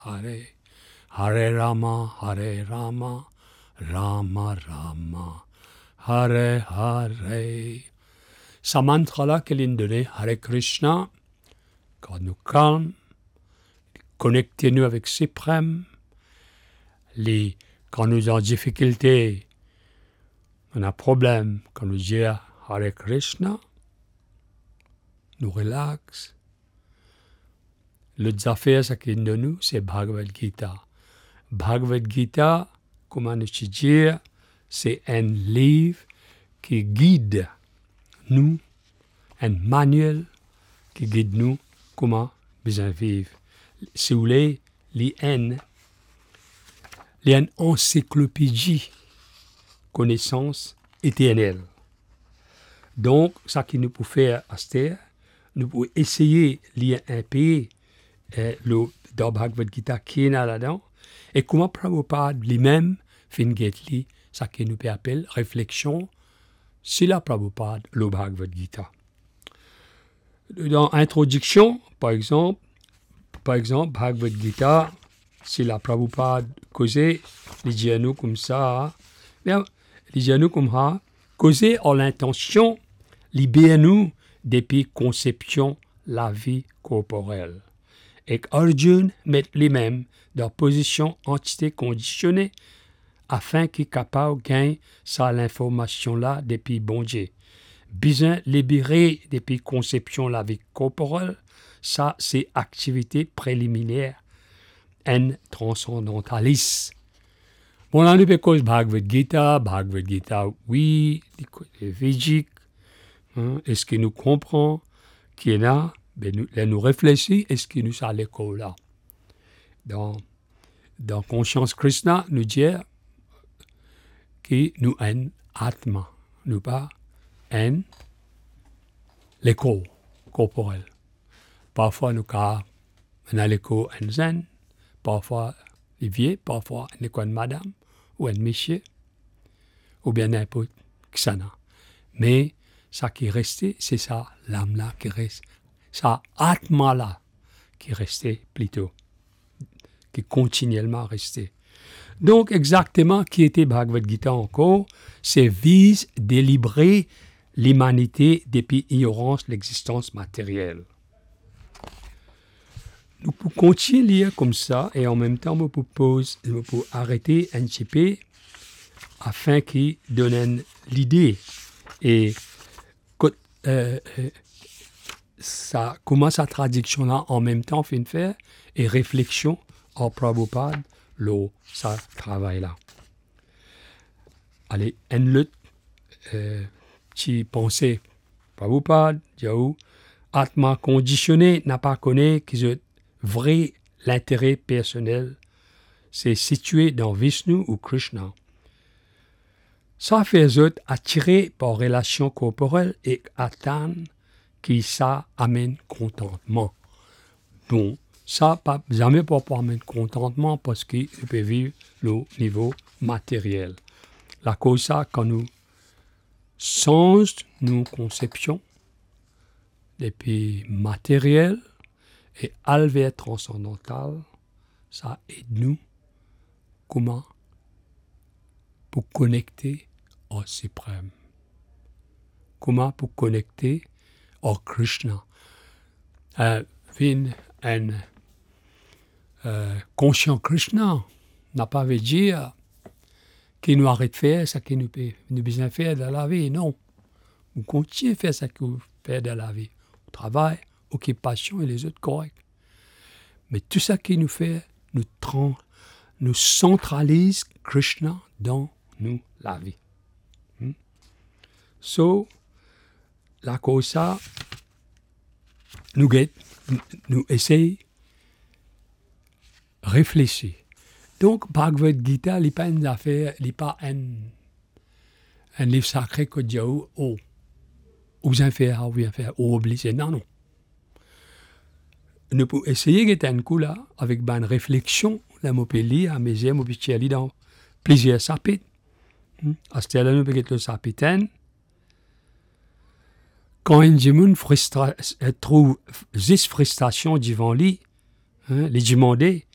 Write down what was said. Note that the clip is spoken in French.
Hare. Hare Rama, Rama Rama, Hare Hare. Ce mantra-là qu'elle nous donne, Hare Krishna, quand nous calme, connectez-nous avec Suprême, quand nous avons difficulté, on a problème, quand nous disons Hare Krishna, nous relaxe. L'autre affaire, ce qui nous donne, c'est Bhagavad Gita. Bhagavad Gita, comment nous dire, c'est un livre qui guide nous, un manuel qui guide nous comment bien vivre. Si vous voulez, il y a une encyclopédie connaissance éternelle. Donc, ça qui nous peut faire à cette heure, nous pouvons essayer de lire un peu dans Bhagavad Gita qui est là-dedans, et comment Prabhupada lui-même fait ça qui nous appelle réflexion sur la Prabhupada, le Bhagavad Gita. Dans l'introduction, par exemple, Bhagavad Gita, si la Prabhupada causait, les dit à nous comme ça, bien, les dit à nous comme ça, causer en l'intention, libérer nous depuis conception la vie corporelle. Et Arjuna met lui-même dans position entité conditionnée afin qu'il soit capable de gagner ça l'information-là depuis bon Dieu. Besoin libérer depuis conception la vie corporelle, ça c'est activité préliminaire, un transcendentaliste. Bon, là, nous parce Bhagavad Gita, oui, les Védiques, est-ce que nous comprenons qu'il y en a, ben nous réfléchissons, est-ce que nous sommes à l'école là? Dans Conscience Krishna, nous dit que nous sommes Atma, nous pas l'écho corporel. Parfois, nous avons un écho en zen, parfois les vieux, parfois un écho de madame, ou un monsieur, ou bien n'importe qui ça n'a. Mais ça qui est resté, c'est ça, l'âme-là qui reste, ça, Atma-là qui est resté plutôt, qui est continuellement resté. Donc, exactement, qui était Bhagavad Gita encore, c'est vise délibérer l'humanité depuis ignorance de l'existence matérielle. Nous pouvons continuer à lire comme ça et en même temps, nous pouvons arrêter un petit peu afin qu'il donne l'idée. Et ça, comment sa traduction-là en même temps fait une faire et réflexion en Prabhupada, ça travail-là. Allez, une autre petite pensée. Prabhupada, Diaou, Atma conditionné n'a pas connu que vrai l'intérêt personnel, c'est situé dans Vishnu ou Krishna. Ça fait autres attirés par relation corporelle et atteindre qui ça amène contentement. Bon, ça pas jamais pour amener contentement parce qu'il peut vivre le niveau matériel. La cause ça quand nous changeons nos conceptions depuis matériel et vers transcendantal, ça aide nous comment pour connecter au suprême. Comment pour connecter au Krishna. Un conscient Krishna n'a pas veut dire qu'il nous arrête de faire ce qu'il nous besoin de faire dans la vie. Non. Vous continuez à faire ce que vous faites dans la vie. Au travail, occupation et les autres corrects. Mais tout ça qui nous fait, nous centralise Krishna dans nous, la vie. So, la cause ça, nous essayons de réfléchir. Donc, Bhagavad Gita, il n'est pas une affaire, il n'est pas un livre sacré que Dieu vous en faire, oublier. Non. Nous pouvons essayer de un coup là, avec une réflexion, là, nous pouvons lire, à mes yeux, nous pouvons lire dans plusieurs chapitres. À ce là nous pouvons lire le chapitre 1. Quand un démon trouve 10 frustrations devant lui, les demander,